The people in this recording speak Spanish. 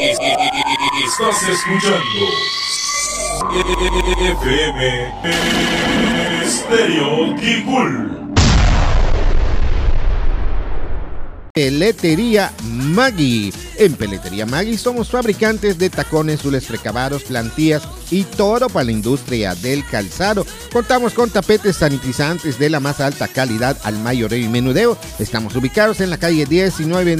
Estás escuchando FM Estéreo Ticul. Peletería Maggi. En Peletería Maggi somos fabricantes de tacones, hules recabados, plantillas y todo para la industria del calzado. Contamos con tapetes sanitizantes de la más alta calidad al mayoreo y menudeo. Estamos ubicados en la calle 19